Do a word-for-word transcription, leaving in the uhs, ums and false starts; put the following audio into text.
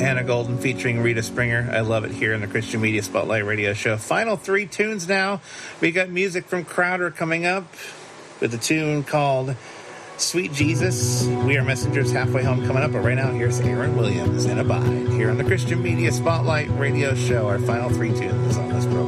Hannah Golden featuring Rita Springer. I love it here in the Christian Media Spotlight Radio Show. Final three tunes now. We got music from Crowder coming up with a tune called Sweet Jesus. We Are Messengers halfway home coming up. But right now, here's Aaron Williams and Abide here on the Christian Media Spotlight Radio Show. Our final three tunes on this program.